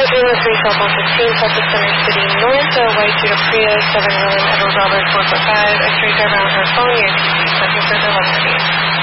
3 cell phone 15, Southwest Center City North, white Jeep Prius, 7 William Edward Robert 445, a straight driver on her phone near TC, looking for the 11